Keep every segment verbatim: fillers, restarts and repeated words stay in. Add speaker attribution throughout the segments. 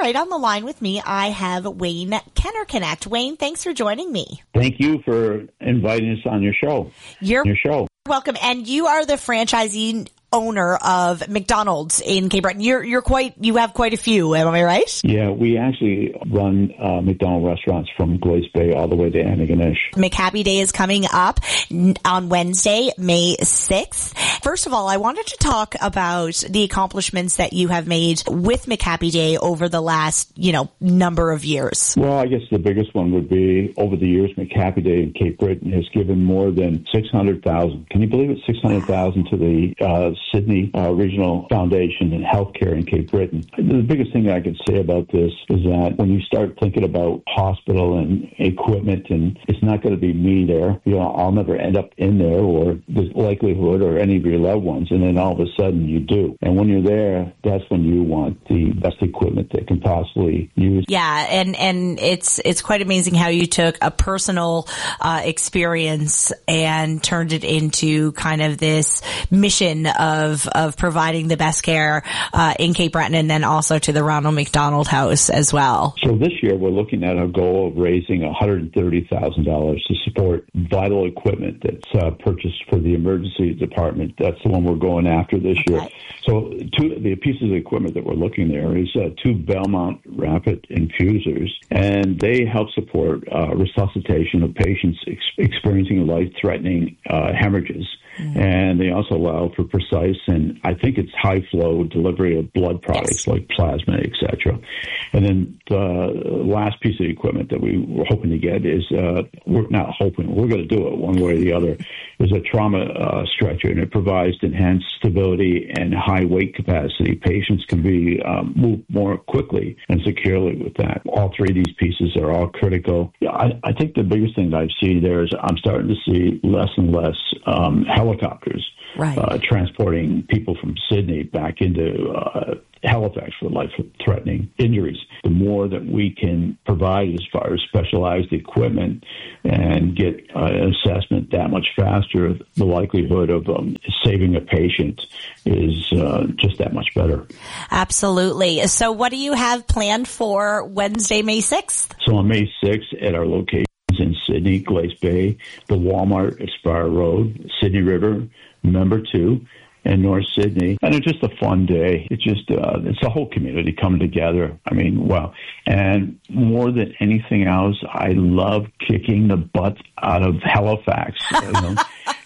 Speaker 1: right, on the line with me, I have Wayne Kenner-Connect. Wayne, thanks for joining me.
Speaker 2: Thank you for inviting us on your show.
Speaker 1: You're
Speaker 2: your show.
Speaker 1: welcome. And you are the franchisee owner of McDonald's in Cape Breton. You're you're quite you have quite a few, am I right?
Speaker 2: Yeah, we actually run uh, McDonald's restaurants from Glace Bay all the way to Antigonish.
Speaker 1: McHappy Day is coming up on Wednesday, May sixth. First of all, I wanted to talk about the accomplishments that you have made with McHappy Day over the last, you know, number of years.
Speaker 2: Well, I guess the biggest one would be over the years, McHappy Day in Cape Breton has given more than six hundred thousand. Can you believe it? six hundred thousand to the uh, Sydney uh, Regional Foundation and Healthcare in Cape Breton. The biggest thing I could say about this is that when you start thinking about hospital and equipment, and it's not going to be me there, you know, I'll never end up in there, or the likelihood, or any of your loved ones, and then all of a sudden you do. And when you're there, that's when you want the best equipment that can possibly use.
Speaker 1: Yeah, and, and it's it's quite amazing how you took a personal uh, experience and turned it into kind of this mission of Of, of providing the best care uh, in Cape Breton, and then also to the Ronald McDonald House as well.
Speaker 2: So this year we're looking at a goal of raising one hundred thirty thousand dollars to support vital equipment that's uh, purchased for the emergency department. That's the one we're going after this
Speaker 1: Okay.
Speaker 2: year. So two the pieces of equipment that we're looking there is uh, two Belmont Rapid infusers, and they help support uh, resuscitation of patients ex- experiencing life-threatening uh, hemorrhages. Mm-hmm. And they also allow for precise and I think it's high flow delivery of blood products yes. like plasma, et cetera. And then the last piece of equipment that we were hoping to get is, uh, we're not hoping, we're going to do it one way or the other, is a trauma uh, stretcher, and it provides enhanced stability and high weight capacity. Patients can be um, moved more quickly and securely with that. All three of these pieces are all critical. Yeah, I, I think the biggest thing that I've seen there is I'm starting to see less and less um, helicopters
Speaker 1: right.
Speaker 2: uh, transporting people from Sydney back into uh, Halifax for life-threatening injuries. The more that we can provide as far as specialized equipment and get uh, an assessment that much faster, the likelihood of um, saving a patient is uh, just that much better.
Speaker 1: Absolutely. So what do you have planned for Wednesday, May sixth?
Speaker 2: So on May sixth at our locations in Sydney, Glace Bay, the Walmart, Aspire Road, Sydney River, Member two, and North Sydney. And it's just a fun day. It's just, uh, it's a whole community coming together. I mean, wow. And more than anything else, I love kicking the butt out of Halifax. You know?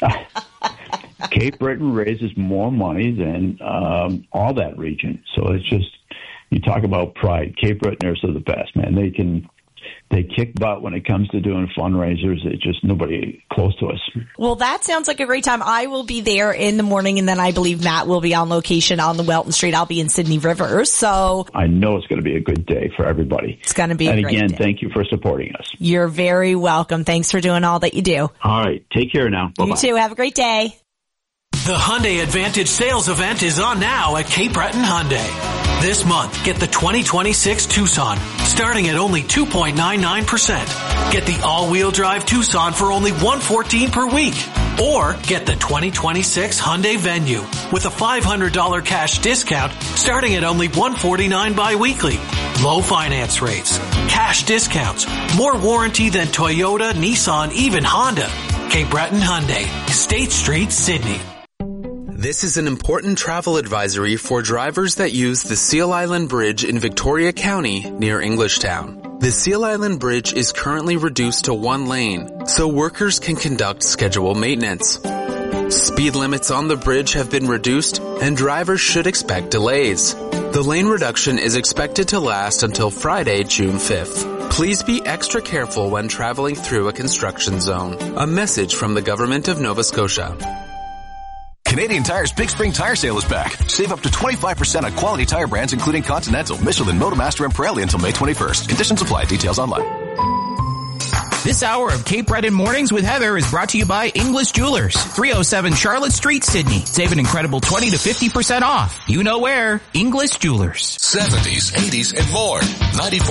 Speaker 2: Cape Breton raises more money than um, all that region. So it's just, you talk about pride. Cape Bretoners are the best, man. They can... They kick butt when it comes to doing fundraisers. It's just nobody close to us.
Speaker 1: Well, that sounds like a great time. I will be there in the morning, and then I believe Matt will be on location on the Welton Street. I'll be in Sydney River. So
Speaker 2: I know it's going to be a good day for everybody.
Speaker 1: It's going to be
Speaker 2: and
Speaker 1: a great
Speaker 2: again,
Speaker 1: day.
Speaker 2: Thank you for supporting us.
Speaker 1: You're very welcome. Thanks for doing all that you do.
Speaker 2: All right. Take care now. Bye-bye.
Speaker 1: You too. Have a great day.
Speaker 3: The Hyundai Advantage sales event is on now at Cape Breton Hyundai. This month, get the twenty twenty-six Tucson, starting at only two point nine nine percent. Get the all-wheel drive Tucson for only one hundred fourteen dollars per week. Or get the twenty twenty-six Hyundai Venue with a five hundred dollars cash discount starting at only one hundred forty-nine dollars bi-weekly. Low finance rates, cash discounts, more warranty than Toyota, Nissan, even Honda. Cape Breton Hyundai, State Street, Sydney.
Speaker 4: This is an important travel advisory for drivers that use the Seal Island Bridge in Victoria County near Englishtown. The Seal Island Bridge is currently reduced to one lane, so workers can conduct scheduled maintenance. Speed limits on the bridge have been reduced, and drivers should expect delays. The lane reduction is expected to last until Friday, June fifth. Please be extra careful when traveling through a construction zone. A message from the Government of Nova Scotia.
Speaker 5: Canadian Tire's Big Spring Tire Sale is back. Save up to twenty-five percent on quality tire brands including Continental, Michelin, Motomaster, and Pirelli until May twenty-first. Conditions apply. Details online.
Speaker 6: This hour of Cape Breton Mornings with Heather is brought to you by English Jewelers, three oh seven Charlotte Street, Sydney. Save an incredible twenty to fifty percent off. You know where. English Jewelers.
Speaker 7: seventies, eighties, and more. ninety-four